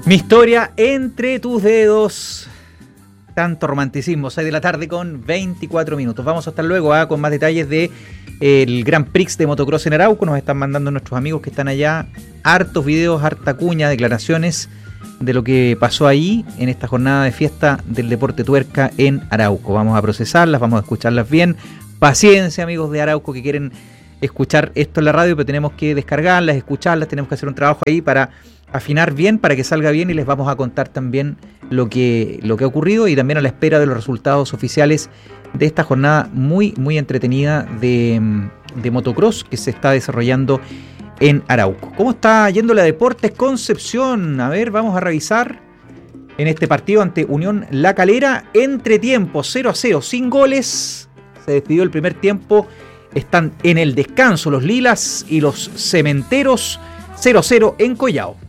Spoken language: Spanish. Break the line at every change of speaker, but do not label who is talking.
Mi historia entre tus dedos. Tanto romanticismo, 6 de la tarde con 24 minutos. Vamos a estar luego con más detalles de el Grand Prix de motocross en Arauco. Nos están mandando nuestros amigos que están allá hartos videos, harta cuña, declaraciones de lo que pasó ahí en esta jornada de fiesta del deporte tuerca en Arauco. Vamos a procesarlas, vamos a escucharlas bien. Paciencia, amigos de Arauco que quieren escuchar esto en la radio, pero tenemos que descargarlas, escucharlas, tenemos que hacer un trabajo ahí para afinar bien, para que salga bien, y les vamos a contar también lo que ha ocurrido, y también a la espera de los resultados oficiales de esta jornada muy entretenida de motocross que se está desarrollando en Arauco. ¿Cómo está yendo la Deportes Concepción? A ver, vamos a revisar en este partido ante Unión La Calera. Entretiempo 0-0, sin goles. Se despidió el primer tiempo. Están en el descanso los lilas y los cementeros. 0-0 en Collao.